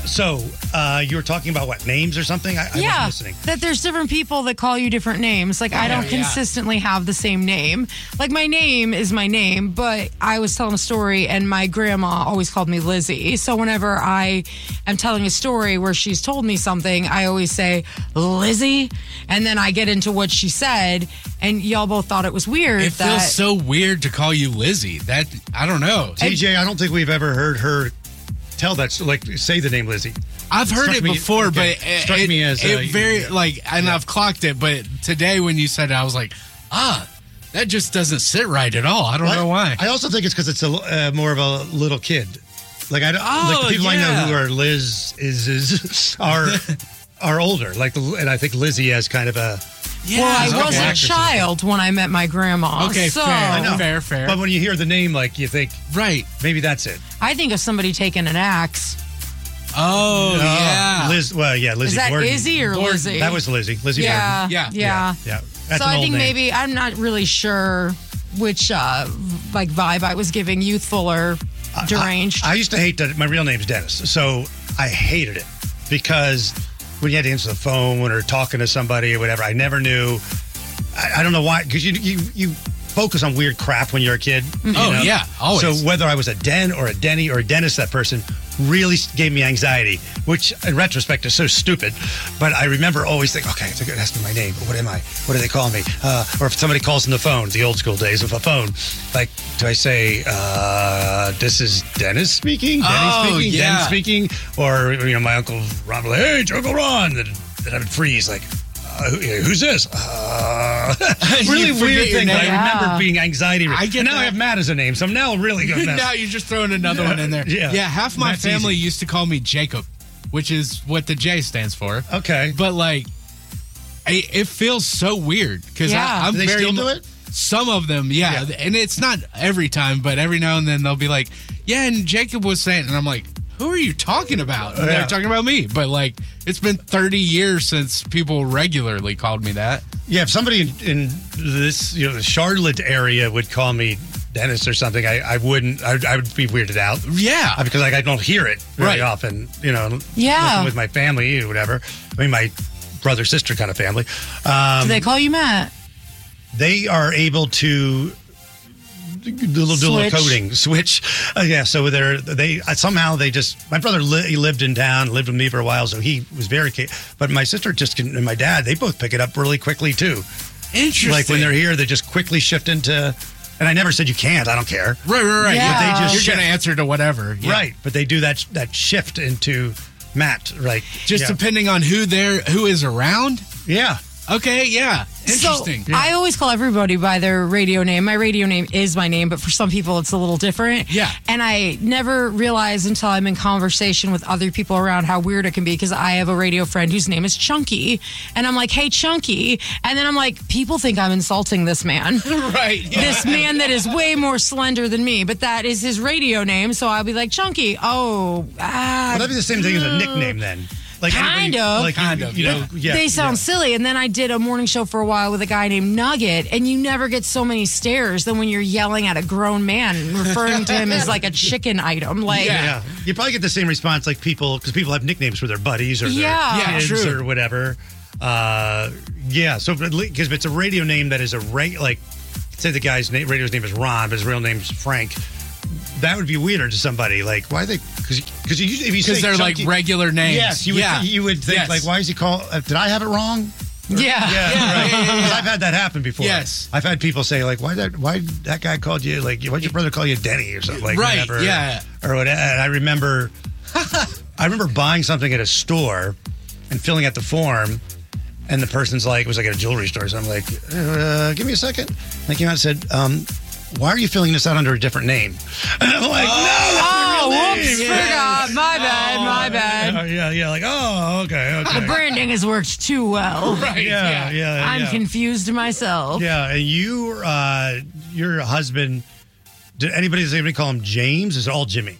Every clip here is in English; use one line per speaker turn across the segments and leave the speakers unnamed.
So, you were talking about what, names or something? I wasn't listening.
That there's different people that call you different names. Like, I don't consistently have the same name. Like, my name is my name, but I was telling a story, and my grandma always called me Lizzie. So whenever I am telling a story where she's told me something, I always say, Lizzie, and then I get into what she said, and y'all both thought it was weird.
It feels so weird to call you Lizzie. That, I don't know.
TJ, I don't think we've ever heard her tell that, like, say the name Lizzie.
I've heard it before, but
struck me as
I've clocked it. But today when you said it, I was like, that just doesn't sit right at all. I don't know why.
I also think it's because it's a more of a little kid. Like like the people I know who are Liz are older. Like, and I think Lizzie has kind of a.
Yeah, well, I was a child when I met my grandma.
Okay,
so
fair. I know. Fair.
But when you hear the name, like, you think,
right,
maybe that's it.
I think of somebody taking an axe.
Oh, yeah.
Liz, Lizzie
Is that
Gordon.
Izzy or Lizzie?
That was Lizzie. Lizzie
yeah,
Gordon.
Yeah.
That's
so I think
name.
maybe, I'm not really sure which vibe I was giving, youthful or deranged.
I used to hate that my real name's Dennis, so I hated it because when you had to answer the phone or talking to somebody or whatever, I never knew. I don't know why, because you focus on weird crap when you're a kid.
Yeah, always.
So whether I was a Den or a Denny or a Dennis, that person really gave me anxiety, which in retrospect is so stupid. But I remember always thinking, okay, it has to be my name. What am I? What do they call me? Or if somebody calls on the phone, the old school days of a phone, like, do I say, this is Dennis speaking? Dennis speaking? Or, my Uncle Ron, like, hey, it's Uncle Ron. Then I would freeze, like, who's this? Really weird thing. I remember being anxiety. I have Matt as a name, so I'm now really good.
Now you're just throwing another one in there. Yeah, half my family used to call me Jacob, which is what the J stands for.
Okay.
But, like, it feels so weird because I'm
do they still do it?
Some of them, yeah. And it's not every time, but every now and then they'll be like, yeah, and Jacob was saying, and I'm like, who are you talking about? And they're talking about me. But, like, it's been 30 years since people regularly called me that.
Yeah, if somebody in this, the Charlotte area would call me Dennis or something, I wouldn't. I would be weirded out.
Yeah,
because I don't hear it very often. With my family or whatever. I mean, my brother sister kind of family.
Do they call you Matt?
They are able to do a little coding switch. So they somehow my brother he lived in town, lived with me for a while, so he was very but my sister and my dad, they both pick it up really quickly too.
Interesting.
Like when they're here, they just quickly shift into, and I never said you can't, I don't care.
Right.
Yeah.
But you're going to answer to whatever. Yeah.
Right, but they do that shift into Matt, right?
Just depending on who is around?
Yeah.
Okay, yeah. Interesting.
So I always call everybody by their radio name. My radio name is my name, but for some people it's a little different.
Yeah.
And I never realize until I'm in conversation with other people around how weird it can be, because I have a radio friend whose name is Chunky. And I'm like, hey, Chunky. And then I'm like, people think I'm insulting this man.
Right. Yeah.
This man that is way more slender than me, but that is his radio name. So I'll be like, Chunky.
Well, that'd be the same thing as a nickname then. Like
kind of. They sound silly. And then I did a morning show for a while with a guy named Nugget, and you never get so many stares than when you're yelling at a grown man and referring to him as like a chicken item. Like,
you probably get the same response like people, because people have nicknames for their buddies or their kids or whatever. So because if it's a radio name that is like, say the guy's radio's name is Ron, but his real name's Frank. That would be weirder to somebody. Like, why are they? Because
they're
Chunky,
like regular names.
Yes, you would think like, why is he called? Did I have it wrong?
Yeah.
I've had that happen before.
Yes,
I've had people say like, why that guy called you, like, why'd your brother call you Denny or something, like, whatever, or whatever. And I remember buying something at a store and filling out the form. And the person's like, it was like at a jewelry store. So I'm like, give me a second. And they came out and said, why are you filling this out under a different name? And I'm like,
whoops, forgot. My bad.
Yeah. Like, okay.
The branding has worked too well.
Right.
Yeah.
I'm confused myself.
Yeah, and your husband, does anybody call him James? Is it all Jimmy?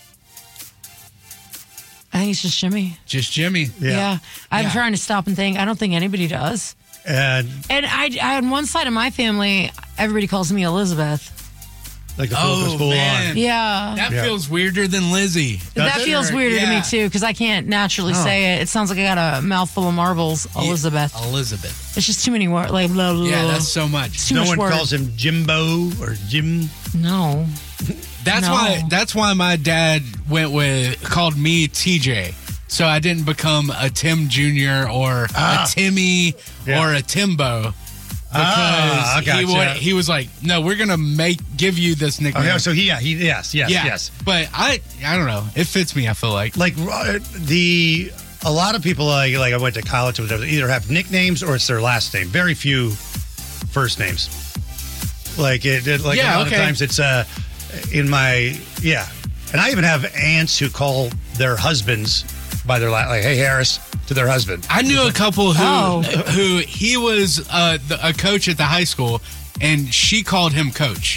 I think it's just Jimmy.
Just Jimmy.
Yeah. I'm trying to stop and think. I don't think anybody does.
And
I on one side of my family, everybody calls me Elizabeth.
Like the full goes full on.
Yeah.
That feels weirder than Lizzie.
That feels weirder to me, too, because I can't naturally say it. It sounds like I got a mouthful of marbles. Elizabeth. It's just too many words. Like, blah, blah,
yeah, that's so much.
No one calls him Jimbo or Jim.
No.
That's why my dad called me TJ. So I didn't become a Tim Jr. or a Timmy or a Timbo. Because he was like, no, we're gonna give you this nickname.
Okay, so yes.
But I don't know. It fits me. I feel like
a lot of people like I went to college with either have nicknames or it's their last name. Very few first names. Like a lot of times it's in my and I even have aunts who call their husbands by their last, like, hey Harris, to their husband.
I knew a couple who he was a coach at the high school, and she called him coach.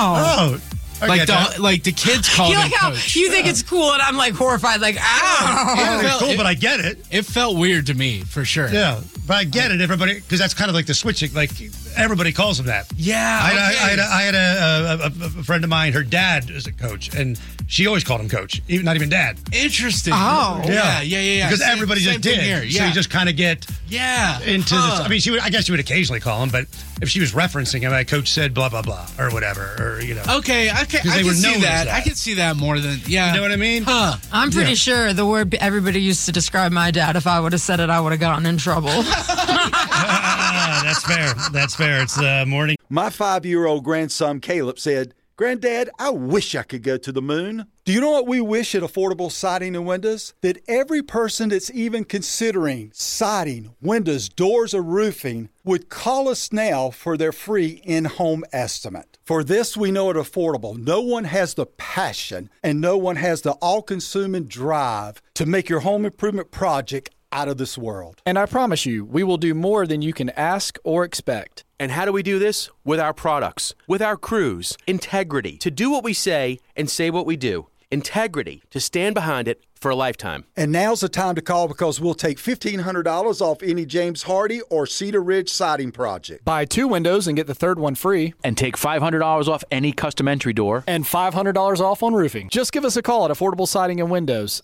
Like the kids called him coach.
You think it's cool, and I'm like horrified, like,
it's cool, but I get it.
It felt weird to me, for sure.
Yeah, but I get it, everybody, because that's kind of like the switching, like everybody calls him that.
Yeah.
I had a friend of mine, her dad is a coach, and she always called him coach, not even dad.
Interesting.
Oh. Yeah. Because
same,
everybody just did.
Here. Yeah.
So you just kind of get into this. I mean, I guess she would occasionally call him, but if she was referencing him, coach said blah, blah, blah, or whatever, or,
Okay, I can see that. I can see that more than,
You know what I mean?
Huh.
I'm pretty sure the word everybody used to describe my dad, if I would have said it, I would have gotten in trouble.
That's fair. That's fair. It's morning.
My 5-year-old grandson, Caleb, said, Granddad, I wish I could go to the moon. Do you know what we wish at Affordable Siding and Windows? That every person that's even considering siding, windows, doors, or roofing would call us now for their free in-home estimate. For this, we know at Affordable, no one has the passion and no one has the all-consuming drive to make your home improvement project out of this world.
And I promise you, we will do more than you can ask or expect.
And how do we do this? With our products, with our crews, integrity, to do what we say and say what we do. Integrity, to stand behind it for a lifetime.
And now's the time to call because we'll take $1,500 off any James Hardy or Cedar Ridge siding project.
Buy 2 windows and get the third one free.
And take $500 off any custom entry door.
And $500 off on roofing. Just give us a call at Affordable Siding and Windows,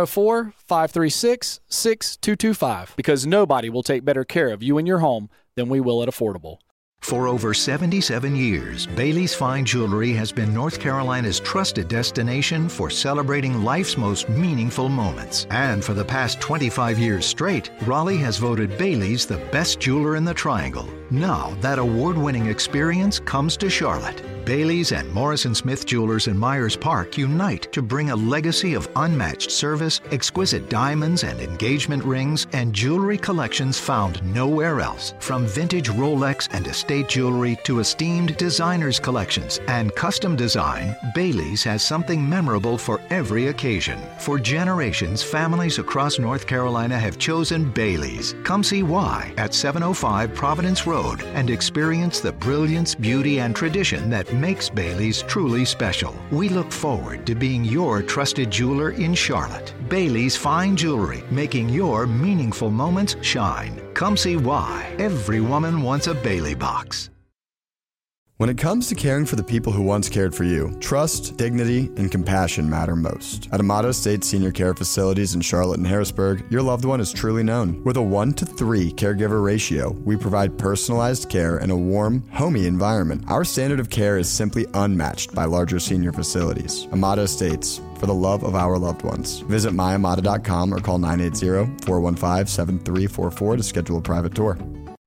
704-536-6225. Because nobody will take better care of you and your home than we will at Affordable.
For over 77 years, Bailey's Fine Jewelry has been North Carolina's trusted destination for celebrating life's most meaningful moments. And for the past 25 years straight, Raleigh has voted Bailey's the best jeweler in the Triangle. Now, that award-winning experience comes to Charlotte. Bailey's and Morrison Smith Jewelers in Myers Park unite to bring a legacy of unmatched service, exquisite diamonds and engagement rings, and jewelry collections found nowhere else. From vintage Rolex and estate jewelry to esteemed designers collections and custom design, Bailey's has something memorable for every occasion. For generations, families across North Carolina have chosen Bailey's. Come see why at 705 Providence Road and experience the brilliance, beauty, and tradition that makes Bailey's truly special. We look forward to being your trusted jeweler in Charlotte. Bailey's Fine Jewelry, making your meaningful moments shine. Come see why. Every woman wants a Bailey box.
When it comes to caring for the people who once cared for you, trust, dignity, and compassion matter most. At Amato State Senior Care Facilities in Charlotte and Harrisburg, your loved one is truly known. With a 1-to-3 caregiver ratio, we provide personalized care in a warm, homey environment. Our standard of care is simply unmatched by larger senior facilities. Amato Estates, for the love of our loved ones. Visit myamata.com or call 980-415-7344 to schedule a private tour.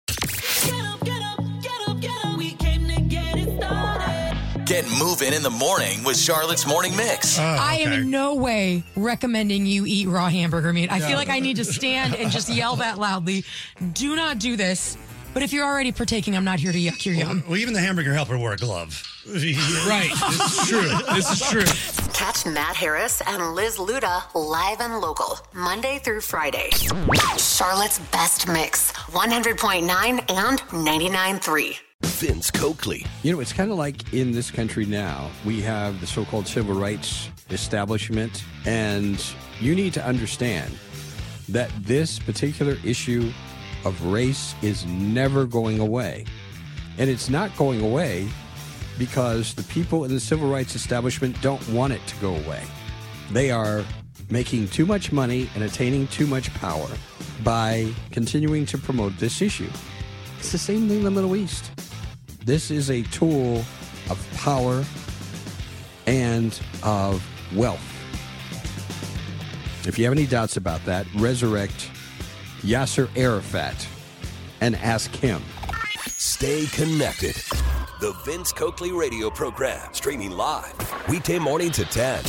Get moving in the morning with Charlotte's Morning Mix.
I am in no way recommending you eat raw hamburger meat. I feel like I need to stand and just yell that loudly. Do not do this. But if you're already partaking, I'm not here to yuck your yum.
Well, even the hamburger helper wore a glove.
Right. This is true. This is true.
Catch Matt Harris and Liz Luda live and local, Monday through Friday. Charlotte's Best Mix, 100.9 and 99.3.
Vince Coakley.
You know, it's kind of like in this country now, we have the so-called civil rights establishment, and you need to understand that this particular issue of race is never going away. And it's not going away because the people in the civil rights establishment don't want it to go away. They are making too much money and attaining too much power by continuing to promote this issue. It's the same thing in the Middle East. This is a tool of power and of wealth. If you have any doubts about that, resurrect Yasser Arafat and ask him.
Stay connected. The Vince Coakley radio program, streaming live weekday mornings at 10.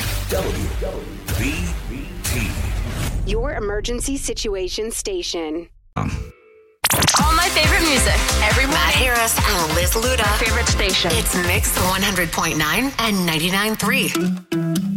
WVT.
Your emergency situation station.
All my favorite music. Every Matt Harris and Liz Luda.
My favorite station.
It's Mix 100.9 and 99.3.